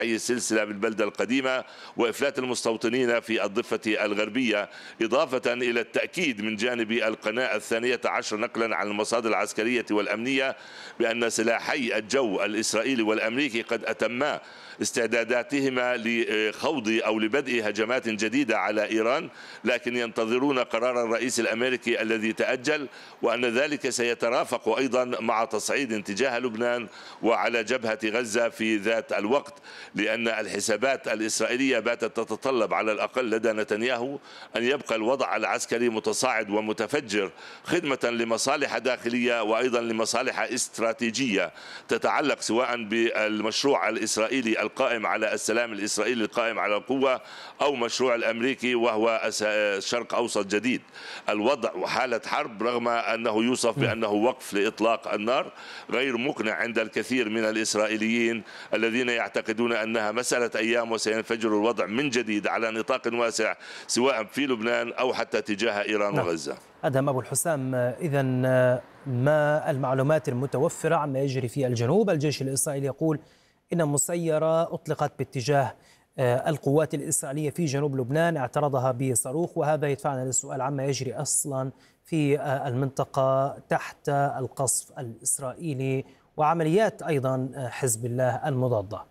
أي السلسلة بالبلدة القديمة وإفلات المستوطنين في الضفة الغربية، إضافة إلى التأكيد من جانب القناة الثانية عشر نقلا عن المصادر العسكرية والأمنية بأن سلاحي الجو الإسرائيلي والأمريكي قد أتما استعداداتهما لخوض أو لبدء هجمات جديدة على إيران، لكن ينتظرون قرار الرئيس الأمريكي الذي تأجل، وأن ذلك سيترافق أيضا مع تصعيد تجاه لبنان وعلى جبهة غزة في ذات الوقت، لأن الحسابات الإسرائيلية باتت تتطلب على الأقل لدى نتنياهو أن يبقى الوضع العسكري متصاعد ومتفجر خدمة لمصالح داخلية وأيضا لمصالح استراتيجية تتعلق سواء بالمشروع الإسرائيلي القائم على السلام الإسرائيلي القائم على القوة أو مشروع الأمريكي وهو شرق أوسط جديد. الوضع حالة حرب رغم أنه يوصف بأنه وقف لإطلاق النار غير مقنع عند الكثير من الإسرائيليين الذين يعتقدون أنها مسألة أيام وسينفجر الوضع من جديد على نطاق واسع سواء في لبنان أو حتى تجاه إيران وغزة. أدهم أبو الحسام، إذن ما المعلومات المتوفرة عما يجري في الجنوب؟ الجيش الإسرائيلي يقول إن مسيرة أطلقت باتجاه القوات الإسرائيلية في جنوب لبنان اعترضها بصاروخ، وهذا يدفعنا للسؤال عما يجري أصلا في المنطقة تحت القصف الإسرائيلي وعمليات أيضا حزب الله المضادة.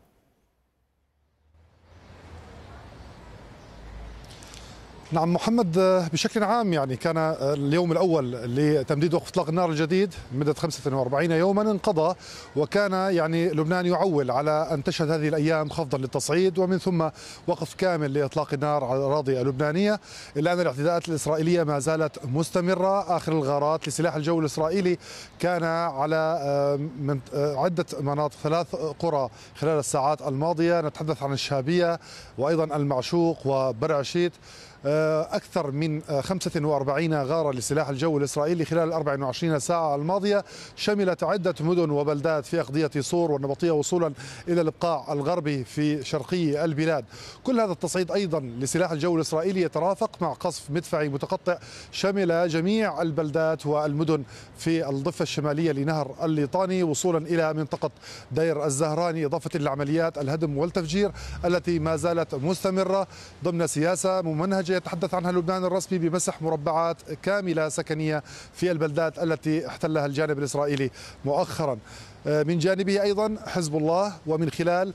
نعم محمد، بشكل عام يعني كان اليوم الأول لتمديد وقف إطلاق النار الجديد مدة 45 يوما انقضى، وكان يعني لبنان يعول على أن تشهد هذه الأيام خفضا للتصعيد ومن ثم وقف كامل لإطلاق النار على الأراضي اللبنانية، إلا أن الاعتداءات الإسرائيلية ما زالت مستمرة. آخر الغارات لسلاح الجو الإسرائيلي كان على عدة مناطق، 3 قرى خلال الساعات الماضية، نتحدث عن الشهابية وأيضا المعشوق وبرعشيت. أكثر من 45 غارة لسلاح الجو الإسرائيلي خلال 24 ساعة الماضية، شملت عدة مدن وبلدات في أقضية صور والنبطية وصولا إلى الإبقاع الغربي في شرقي البلاد. كل هذا التصعيد أيضا لسلاح الجو الإسرائيلي يترافق مع قصف مدفعي متقطع شمل جميع البلدات والمدن في الضفة الشمالية لنهر الليطاني وصولا إلى منطقة دير الزهراني، إضافة لعمليات الهدم والتفجير التي ما زالت مستمرة ضمن سياسة ممنهجة يتحدث عنها لبنان الرسمي بمسح مربعات كاملة سكنية في البلدات التي احتلها الجانب الإسرائيلي مؤخرا. من جانبه أيضا حزب الله، ومن خلال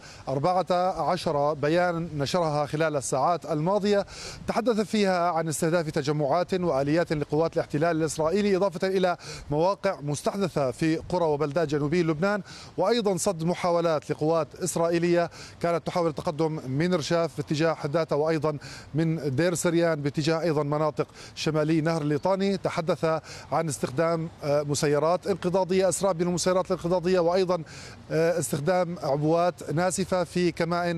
14 بيان نشرها خلال الساعات الماضية تحدث فيها عن استهداف تجمعات وآليات لقوات الاحتلال الإسرائيلي، إضافة إلى مواقع مستحدثة في قرى وبلدات جنوبي لبنان، وأيضا صد محاولات لقوات إسرائيلية كانت تحاول التقدم من رشاف باتجاه حداثة وأيضا من دير سريان باتجاه أيضا مناطق شمالي نهر الليطاني. تحدث عن استخدام مسيرات انقضاضية، أسراب من المسيرات الانقضاضية، وأيضا استخدام عبوات ناسفة في كمائن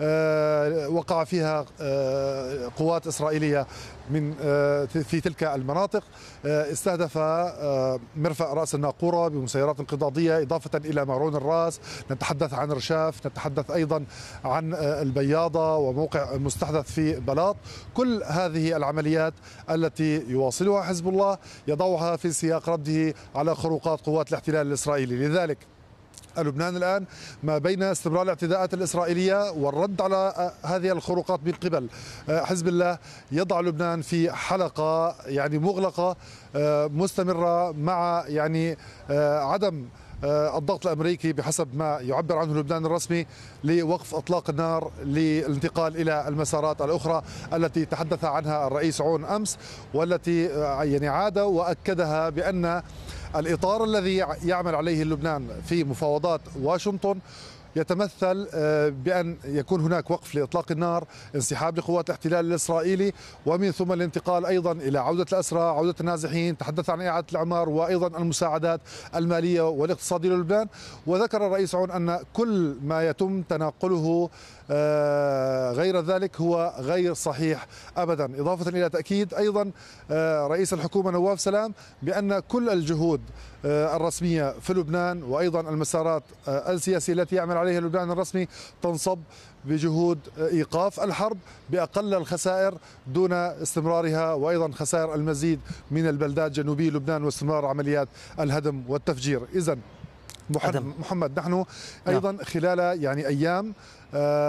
وقع فيها قوات إسرائيلية من في تلك المناطق. استهدف مرفأ رأس الناقورة بمسيرات انقضاضية، إضافة إلى مارون الراس، نتحدث عن رشاف، نتحدث أيضا عن البياضة وموقع مستحدث في بلاط. كل هذه العمليات التي يواصلها حزب الله يضعها في سياق رده على خروقات قوات الاحتلال الإسرائيلي. لذلك لبنان الآن ما بين استمرار الاعتداءات الإسرائيلية والرد على هذه الخروقات من قبل حزب الله يضع لبنان في حلقة يعني مغلقة مستمرة، مع يعني عدم الضغط الأمريكي بحسب ما يعبر عنه لبنان الرسمي لوقف إطلاق النار للانتقال إلى المسارات الأخرى التي تحدث عنها الرئيس عون أمس، والتي يعني عاد وأكدها بأن الإطار الذي يعمل عليه لبنان في مفاوضات واشنطن يتمثل بأن يكون هناك وقف لإطلاق النار، انسحاب لقوات الاحتلال الإسرائيلي، ومن ثم الانتقال أيضا إلى عودة الأسرى، عودة النازحين، تحدث عن إعادة الإعمار وأيضا المساعدات المالية والاقتصادية للبنان. وذكر الرئيس عون أن كل ما يتم تناقله غير ذلك هو غير صحيح أبدا، إضافة إلى تأكيد أيضا رئيس الحكومة نواف سلام بأن كل الجهود الرسمية في لبنان وأيضا المسارات السياسية التي يعمل عليها لبنان الرسمي تنصب بجهود إيقاف الحرب بأقل الخسائر دون استمرارها، وأيضا خسائر المزيد من البلدات جنوبي لبنان واستمرار عمليات الهدم والتفجير. إذن محمد، نحن أيضا خلال يعني أيام